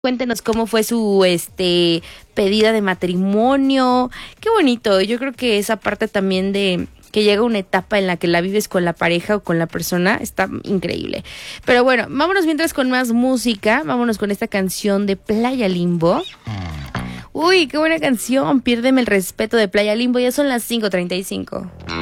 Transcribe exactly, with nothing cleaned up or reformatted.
Cuéntenos cómo fue su este pedida de matrimonio. Qué bonito. Yo creo que esa parte también de que llega una etapa en la que la vives con la pareja o con la persona está increíble. Pero bueno, vámonos mientras con más música. Vámonos con esta canción de Playa Limbo. Uy, qué buena canción. Piérdeme el respeto de Playa Limbo. Ya son las cinco treinta y cinco.